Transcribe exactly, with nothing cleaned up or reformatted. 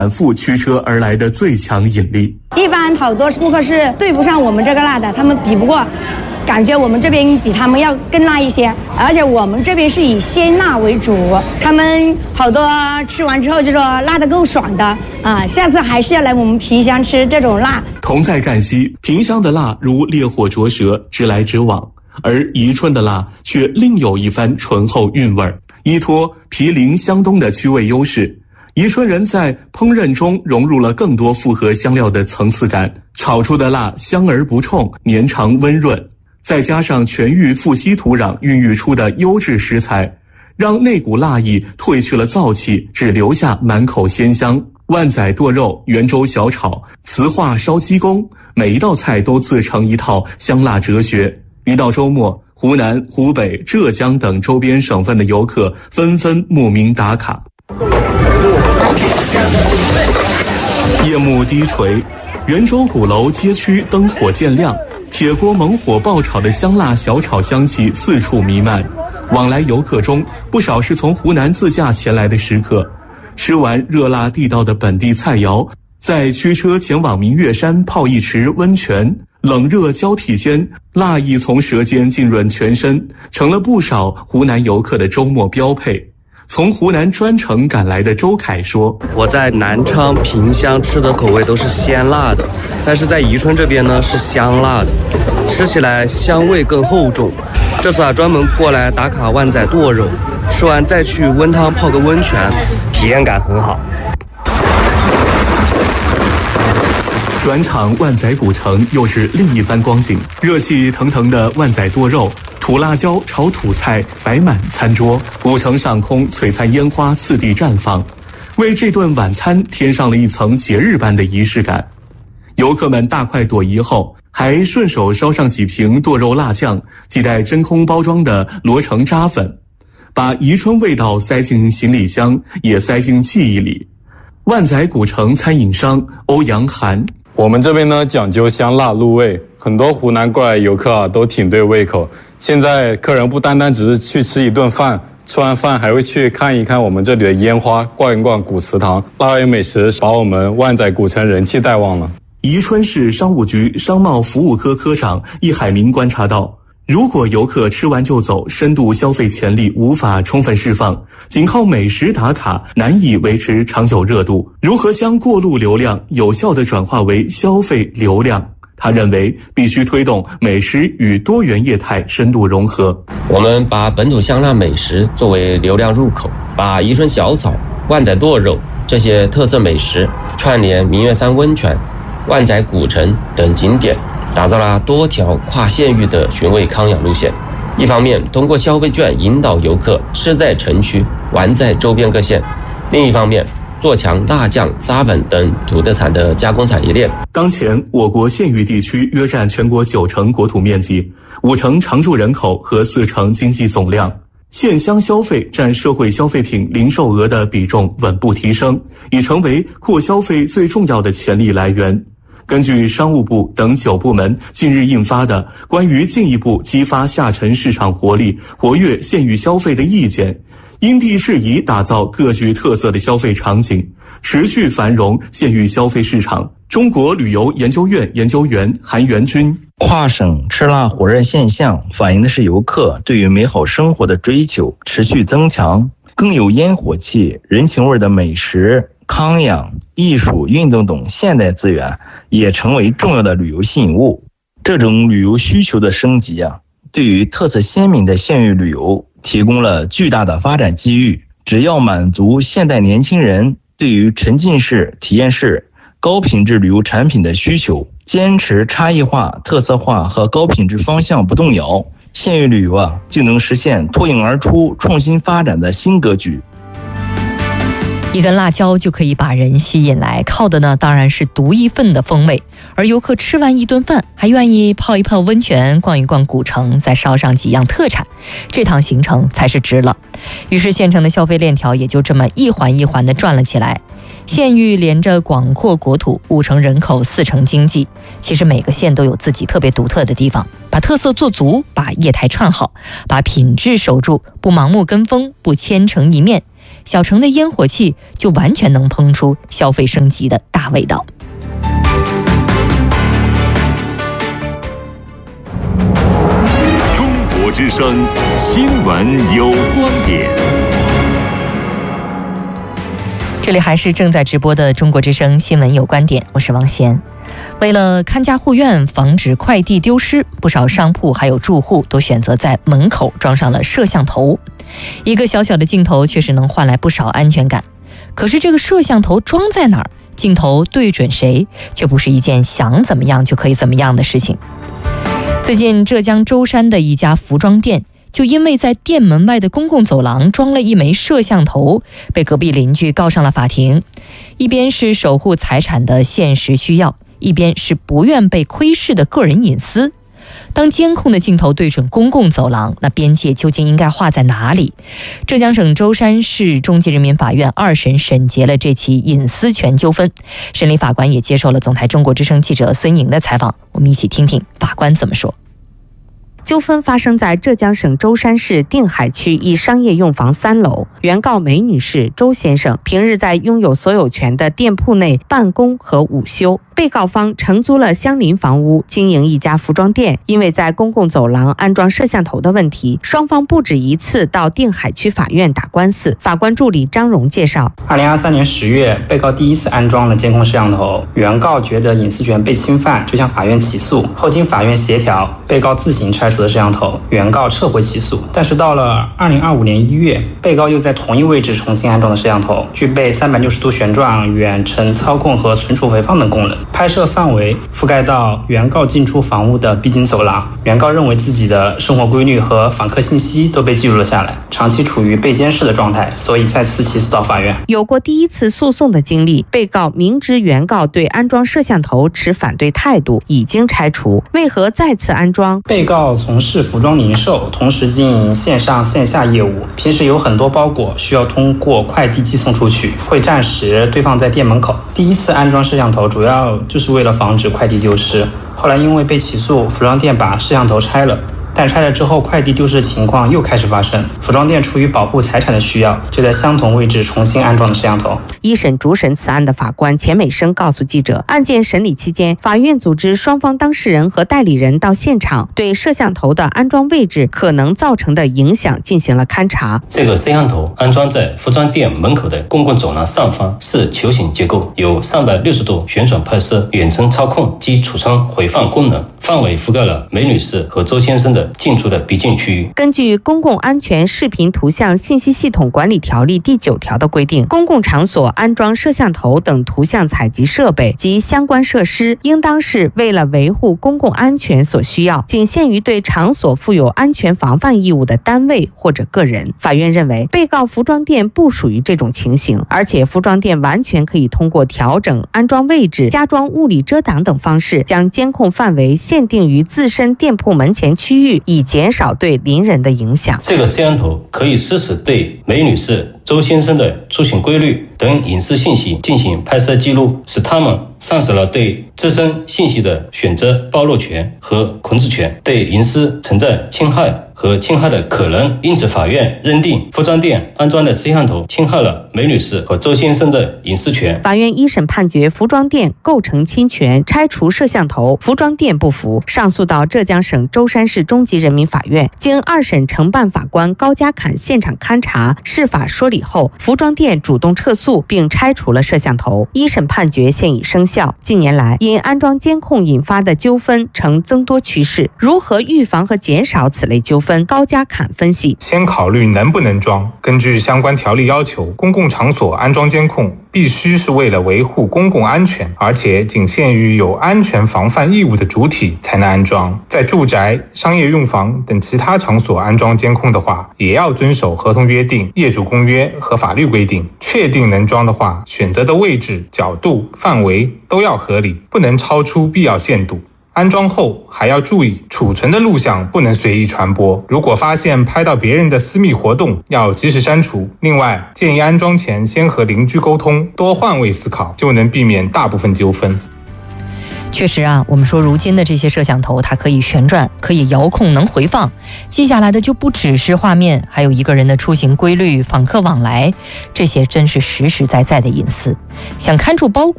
反复驱车而来的最强引力。 一般好多顾客是对不上我们这个辣的，他们比不过，感觉我们这边比他们要更辣一些，而且我们这边是以鲜辣为主，他们好多吃完之后就说辣得够爽的啊，下次还是要来我们萍乡吃这种辣。 同在赣西，萍乡的辣如烈火灼舌，直来直往，而宜春的辣却另有一番醇厚韵味，依托毗邻湘东的区位优势。宜春人在烹饪中融入了更多复合香料的层次感，炒出的辣香而不冲，绵长温润，再加上全域富硒土壤孕育出的优质食材，让那股辣意褪去了燥气，只留下满口鲜香。万仔剁肉、圆粥小炒、磁化烧鸡公，每一道菜都自成一套香辣哲学。一到周末，湖南、湖北、浙江等周边省份的游客纷纷慕名打卡。夜幕低垂，圆州鼓楼街区灯火渐亮，铁锅猛火爆炒的香辣小炒香气四处弥漫。往来游客中，不少是从湖南自驾前来的食客。吃完热辣地道的本地菜肴，再驱车前往明月山泡一池温泉，冷热交替间，辣意从舌尖浸润全身，成了不少湖南游客的周末标配。从湖南专程赶来的周凯说：“ 我在南昌、萍乡吃的口味都是鲜辣的，但是在宜春这边呢是香辣的，吃起来香味更厚重。这次啊专门过来打卡万仔剁肉，吃完再去温汤泡个温泉，体验感很好。” 转场万仔古城又是另一番光景，热气腾腾的万仔剁肉，土辣椒炒土菜摆满餐桌，古城上空璀璨烟花次第绽放，为这顿晚餐添上了一层节日般的仪式感。游客们大快朵颐后，还顺手烧上几瓶剁肉辣酱，几袋真空包装的罗城渣粉，把宜春味道塞进行李箱，也塞进记忆里。万仔古城餐饮商欧阳涵： 我们这边呢讲究香辣入味，很多湖南过来游客啊都挺对胃口。现在客人不单单只是去吃一顿饭，吃完饭还会去看一看我们这里的烟花，逛一逛古祠堂，辣味美食把我们万仔古城人气带旺了。 宜春市商务局商贸服务科科长易海明观察到，如果游客吃完就走，深度消费潜力无法充分释放，仅靠美食打卡难以维持长久热度。如何将过路流量有效地转化为消费流量？他认为必须推动美食与多元业态深度融合。 我们把本土香辣美食作为流量入口，把宜春小炒、万仔剁肉这些特色美食串联明月山温泉、万仔古城等景点，打造了多条跨县域的寻味康养路线。一方面通过消费券引导游客吃在城区，玩在周边各县；另一方面做强辣酱、渣粉等土特产的加工产业链。 当前，我国县域地区约占全国九成国土面积，五成常住人口和四成经济总量。县乡消费占社会消费品零售额的比重稳步提升，已成为扩消费最重要的潜力来源。根据商务部等九部门近日印发的《关于进一步激发下沉市场活力、活跃县域消费的意见》，因地制宜打造各具特色的消费场景，持续繁荣县域消费市场。中国旅游研究院研究员韩元军： 跨省吃辣火热现象反映的是游客对于美好生活的追求持续增强，更有烟火气、人情味的美食、康养、艺术、运动等现代资源也成为重要的旅游吸引物。这种旅游需求的升级啊，对于特色鲜明的县域旅游提供了巨大的发展机遇。只要满足现代年轻人对于沉浸式、体验式、高品质旅游产品的需求，坚持差异化、特色化和高品质方向不动摇，县域旅游啊就能实现脱颖而出、创新发展的新格局。 一根辣椒就可以把人吸引来，靠的呢当然是独一份的风味。而游客吃完一顿饭，还愿意泡一泡温泉，逛一逛古城，再烧上几样特产，这趟行程才是值了。于是县城的消费链条也就这么一环一环地转了起来。县域连着广阔国土，五成人口，四成经济。其实每个县都有自己特别独特的地方，把特色做足，把业态串好，把品质守住，不盲目跟风，不千城一面。 小城的烟火气就完全能烹出消费升级的大味道。 中国之声新闻有观点。 这里还是正在直播的中国之声新闻有观点，我是王贤。为了看家护院，防止快递丢失，不少商铺还有住户都选择在门口装上了摄像头。一个小小的镜头确实能换来不少安全感，可是这个摄像头装在哪儿，镜头对准谁，却不是一件想怎么样就可以怎么样的事情。最近浙江舟山的一家服装店，就因为在店门外的公共走廊装了一枚摄像头，被隔壁邻居告上了法庭。一边是守护财产的现实需要，一边是不愿被窥视的个人隐私。当监控的镜头对准公共走廊，那边界究竟应该画在哪里？浙江省舟山市中级人民法院二审审结了这起隐私权纠纷，审理法官也接受了总台中国之声记者孙莹的采访，我们一起听听法官怎么说。 纠纷发生在浙江省舟山市定海区一商业用房三楼。原告梅女士、周先生平日在拥有所有权的店铺内办公和午休。被告方承租了相邻房屋，经营一家服装店。因为在公共走廊安装摄像头的问题，双方不止一次到定海区法院打官司。法官助理张荣介绍， 二零二三年十月，被告第一次安装了监控摄像头，原告觉得隐私权被侵犯，就向法院起诉。后经法院协调，被告自行拆除了摄像头，原告撤回起诉。但是到了二零二五年一月，被告又在同一位置重新安装了摄像头，具备三百六十度旋转、远程操控和存储回放等功能。拍摄范围覆盖到原告进出房屋的必经走廊。原告认为自己的生活规律和访客信息都被记录了下来，长期处于被监视的状态，所以再次起诉到法院。 有过第一次诉讼的经历，被告明知原告对安装摄像头持反对态度，已经拆除，为何再次安装？ 被告从事服装零售，同时经营线上线下业务，平时有很多包裹需要通过快递寄送出去，会暂时堆放在店门口。第一次安装摄像头主要就是为了防止快递丢失，后来因为被起诉，服装店把摄像头拆了，但拆了之后快递丢失的情况又开始发生，服装店出于保护财产的需要，就在相同位置重新安装了摄像头。 一审主审此案的法官钱美生告诉记者，案件审理期间，法院组织双方当事人和代理人到现场，对摄像头的安装位置可能造成的影响进行了勘查。 这个摄像头安装在服装店门口的公共走廊上方，是球形结构，有三百六十度旋转拍摄、远程操控及储存回放功能，范围覆盖了梅女士和周先生的进出的必经区域。 根据《公共安全视频图像信息系统管理条例》第九条的规定，公共场所安装摄像头等图像采集设备及相关设施，应当是为了维护公共安全所需要，仅限于对场所负有安全防范义务的单位或者个人。法院认为，被告服装店不属于这种情形，而且服装店完全可以通过调整安装位置、加装物理遮挡等方式，将监控范围限定于自身店铺门前区域，以减少对邻人的影响。 这个摄像头可以实时对梅女士、周先生的出行规律等隐私信息进行拍摄记录，使他们丧失了对自身信息的选择暴露权和控制权，对隐私存在侵害和侵害的可能。因此，法院认定服装店安装的摄像头侵害了梅女士和周先生的隐私权。 法院一审判决服装店构成侵权，拆除摄像头。服装店不服，上诉到浙江省舟山市中级人民法院。经二审承办法官高家侃现场勘查、释法说理后，服装店主动撤诉并拆除了摄像头。一审判决现已生效。近年来，因安装监控引发的纠纷呈增多趋势，如何预防和减少此类纠纷？高家侃分析， 先考虑能不能装。根据相关条例要求，公共场所安装监控必须是为了维护公共安全，而且仅限于有安全防范义务的主体才能安装。在住宅、商业用房等其他场所安装监控的话，也要遵守合同约定、业主公约和法律规定。确定能装的话，选择的位置、角度、范围都要合理，不能超出必要限度。安装后还要注意，储存的录像不能随意传播，如果发现拍到别人的私密活动，要及时删除。另外，建议安装前先和邻居沟通，多换位思考，就能避免大部分纠纷。 确实啊，我们说如今的这些摄像头，它可以旋转，可以遥控，能回放，记下来的就不只是画面，还有一个人的出行规律、访客往来，这些真是实实在在的隐私。想看出包裹